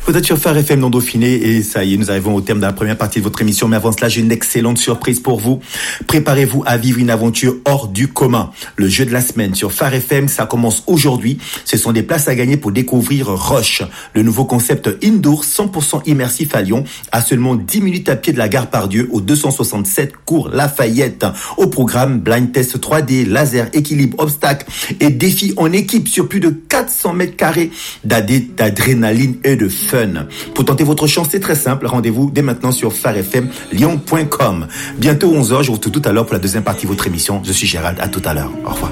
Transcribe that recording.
Vous êtes sur Phare FM non Dauphiné et ça y est, nous arrivons au terme de la première partie de votre émission. Mais avant cela, j'ai une excellente surprise pour vous. Préparez-vous à vivre une aventure hors du commun. Le jeu de la semaine sur Phare FM, ça commence aujourd'hui. Ce sont des places à gagner pour découvrir Rush, le nouveau concept indoor 100% immersif à Lyon, à seulement 10 minutes à pied de la gare Pardieu, au 267 cours Lafayette. Au programme, blind test 3D, laser, équilibre, obstacle et défis en équipe sur plus de 400 mètres carrés d'adrénaline et de fun. Pour tenter votre chance, c'est très simple. Rendez-vous dès maintenant sur pharefmlyon.com. Bientôt 11h, je vous retrouve tout à l'heure pour la deuxième partie de votre émission. Je suis Gérald, à tout à l'heure. Au revoir.